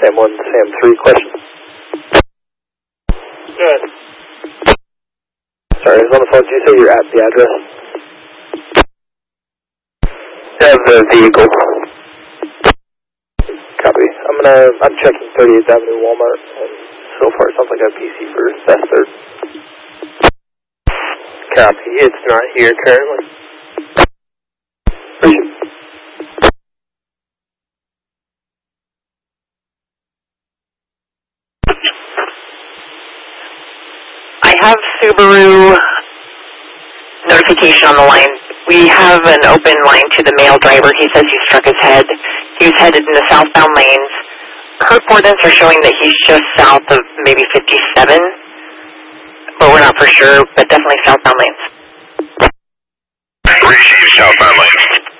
Sam 1, Sam 3, question. Good. Sorry, I was on the phone. Did you say you're at the address? Of the vehicle. Copy. I'm checking 38th Avenue Walmart, and so far it sounds like a PC for Best Third. Copy. It's not here currently. Appreciate it. I have Subaru notification on the line. We have an open line to the male driver. He says he struck his head. He was headed in the southbound lanes. Her coordinates are showing that he's just south of maybe 57, but we're not for sure, but definitely southbound lanes. Receive southbound lanes.